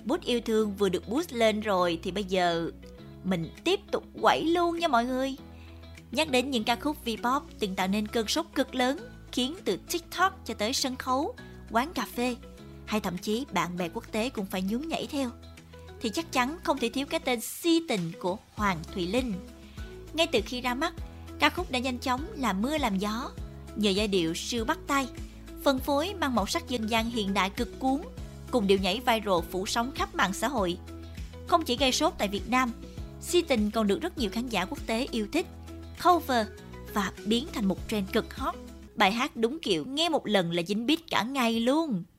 mood yêu thương vừa được boost lên rồi thì bây giờ mình tiếp tục quẩy luôn nha mọi người. Nhắc đến những ca khúc V-pop từng tạo nên cơn sốt cực lớn, khiến từ TikTok cho tới sân khấu, quán cà phê, hay thậm chí bạn bè quốc tế cũng phải nhún nhảy theo, thì chắc chắn không thể thiếu cái tên si tình của Hoàng Thùy Linh. Ngay từ khi ra mắt, ca khúc đã nhanh chóng làm mưa làm gió, nhờ giai điệu siêu bắt tai, phân phối mang màu sắc dân gian hiện đại cực cuốn, cùng điệu nhảy viral phủ sóng khắp mạng xã hội. Không chỉ gây sốt tại Việt Nam, si tình còn được rất nhiều khán giả quốc tế yêu thích, cover và biến thành một trend cực hot. Bài hát đúng kiểu nghe một lần là dính beat cả ngày luôn.